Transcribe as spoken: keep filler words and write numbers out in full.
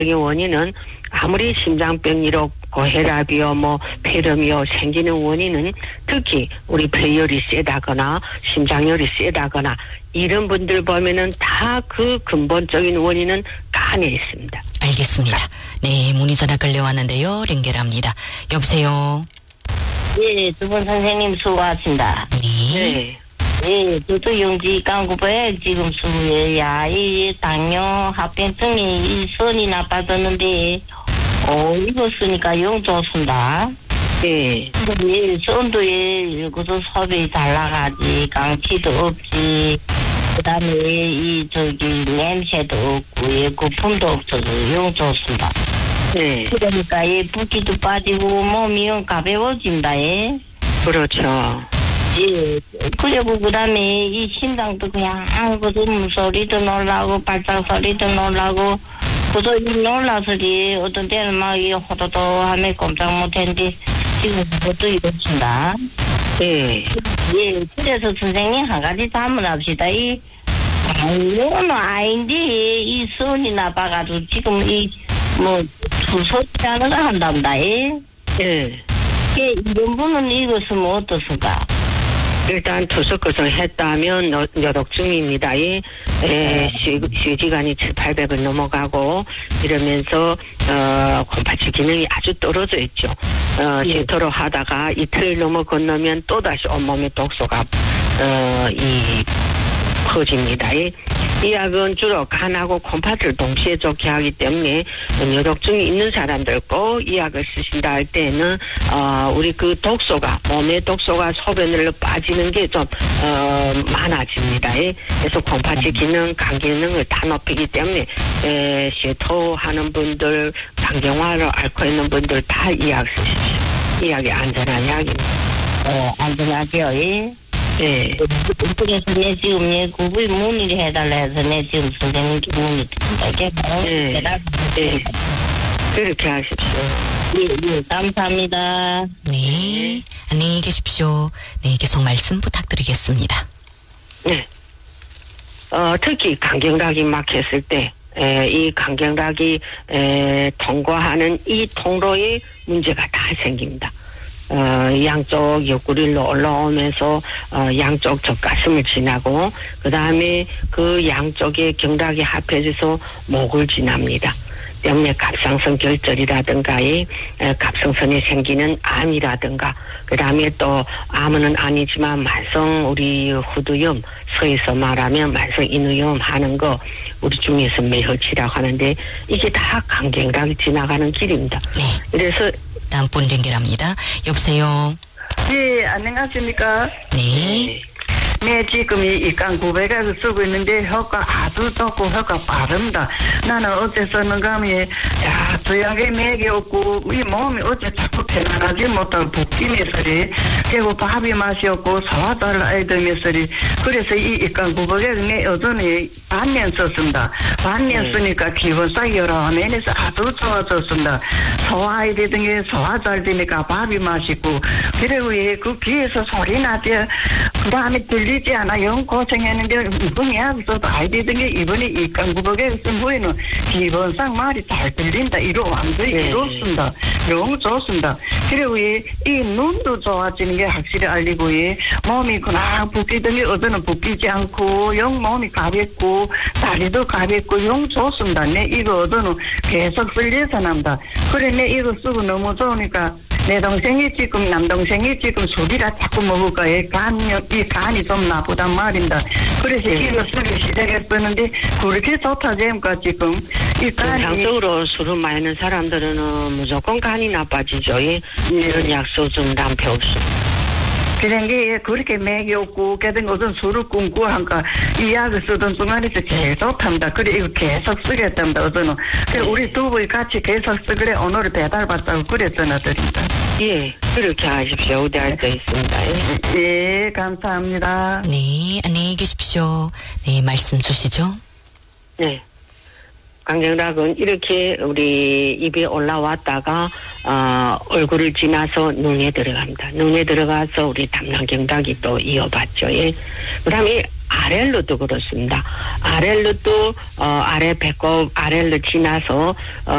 이 원인은 아무리 심장병 이렇고 혈압이요 뭐 폐렴이요 생기는 원인은 특히 우리 폐열이 세다거나 심장열이 세다거나 이런 분들 보면은 다 그 근본적인 원인은 간에 있습니다. 알겠습니다. 네, 문의 전화 걸려왔는데요. 연결합니다. 여보세요. 예, 두 분 선생님 수고하십니다. 네. 네. 예, 저도 영지 강구부에 지금 수고해. 야, 이 당뇨 합병증이 이 선이 나빠졌는데, 어, 이거 쓰니까 영 좋습니다. 예. 예, 선도에 그것도 섭이 잘 나가지, 강치도 없지, 그 다음에 이, 저기, 냄새도 없고, 예, 거품도 없어서 영 좋습니다. 네. 그러니까, 예, 붓기도 빠지고, 몸이 영 가벼워진다, 예. 그렇죠. 예, 그리고 그 다음에 이 심장도 그냥, 그도 소리도 놀라고, 발작 소리도 놀라고, 그도 이 놀라서리, 어떤 때는 막, 이 호도도 하면 꼼짝 못했는데, 지금 그것도 이렇습니다. 예. 예, 그래서 선생님 한 가지 질문합시다. 이, 당뇨는 아닌데, 이 선이 나빠가지고, 지금 이, 뭐, 투석자는 거 한답니다, 예. 예. 예, 이런 분은 이것은 어떻습니까? 일단 투석것을 했다면 여- 여독증입니다. 이 에, 쉬, 쉬지간이 칠팔백을 넘어가고 이러면서 어, 콩팥이 기능이 아주 떨어져 있죠. 어, 예. 쉼터로 하다가 이틀 넘어 건너면 또다시 온몸에 독소가 어, 이 퍼집니다. 이, 이 약은 주로 간하고 콩팥을 동시에 좋게 하기 때문에 여독증이 있는 사람들 꼭 이 약을 쓰신다 할 때는 어, 우리 그 독소가 몸에 독소가 소변으로 빠지는 게 좀 어, 많아집니다. 예. 그래서 콩팥의 기능, 간 기능을 다 높이기 때문에 에, 쉐토 하는 분들, 방경화를 앓고 있는 분들 다 이 약 쓰십시오. 이 약이 안전한 약입니다. 어, 안전하죠, 예. 예. 그래서 내 지금 내 구부에 문의를 해달라 해서 내 지금 선생님께 문의 드립니다. 이게 바로 예. 대답. 예. 그렇게 하십시오. 예, 예, 감사합니다. 네. 안녕히 계십시오. 네, 계속 말씀 부탁드리겠습니다. 네. 어, 특히 간경락이 막혔을 때, 에, 이 간경락이, 에, 통과하는 이 통로에 문제가 다 생깁니다. 어, 양쪽 옆구리로 올라오면서, 어, 양쪽 젖가슴을 지나고, 그 다음에 그 양쪽의 경락이 합해져서 목을 지납니다. 때문에 갑상선 결절이라든가, 이 갑상선에 생기는 암이라든가, 그 다음에 또 암은 아니지만 만성 우리 후두염, 서에서 말하면 만성 인후염 하는 거, 우리 중에서 매혈치라고 하는데, 이게 다 간경락이 지나가는 길입니다. 네. 그래서 다음 분 연결합니다. 여보세요. 예, 안녕하십니까? 네. 네, 지금 이 이강 구백을 쓰고 있는데 효과 아주 좋고 효과 빠릅니다. 나는 어째 쓰는가 하면, 야, 저약에 맥이 없고, 이 몸이 어째 자꾸 편안하지 못하고 붓기면서리, 그리고 밥이 맛이 없고, 소화도 해야 되면서리, 그래서 이 이강 구백을 내 여전히 반년 썼습니다. 반년 네. 쓰니까 기본상 여러 면에서 아주 좋아졌습니다. 소화에 되던 게 소화 잘 되니까 밥이 맛있고, 그리고 그 귀에서 소리 나지, 그 다음에 들리지 않아. 영 고생했는데, 이번에 하고서도 아이 되던 게 이번에 이강구복에 쓴 후에는 기본상 말이 잘 들린다. 이거 완전히 네. 이렇습니다. 영 좋습니다. 그리고 이, 이 눈도 좋아지는 게 확실히 알리고, 이 몸이 그냥 붓기던 게 어제는 붓기지 않고, 영 몸이 가볍고, 다리도 가볍고, 영 좋습니다. 내 이거 어제는 계속 쓸 예산합니다. 그래, 내 이거 쓰고 너무 좋으니까, 내 동생이 지금 남동생이 지금 술이라 자꾸 먹을 거예요. 간, 이 간이 좀 나쁘단 말입니다. 그래서 네. 이거 쓰기 시작했었는데 그렇게 좋다 지금까 지금 이 간이 정상적으로 술을 마시는 사람들은 무조건 간이 나빠지죠. 예. 이런 약 써준 난 필요 없어. 그런 게 그렇게 맥이 없고 걔든 것은 술을 끊고 하니까 이 약을 쓰던 순간에서 제일 좋답니다. 그래 이거 계속 쓰겠답니다. 어제는 그래 우리 두 분이 같이 계속 쓰그래 오늘 배달 받다고 그래 전화드립니다. 예, 그렇게 하십시오. 우대할 수 있습니다. 예. 예, 감사합니다. 네, 안녕히 계십시오. 네, 말씀 주시죠. 네. 간경락은 이렇게 우리 입에 올라왔다가 어, 얼굴을 지나서 눈에 들어갑니다. 눈에 들어가서 우리 담낭경락이 또 이어봤죠. 예. 그다음에 아렐로도 그렇습니다. 아렐로도 어, 아래 배꼽 아래로 지나서 어,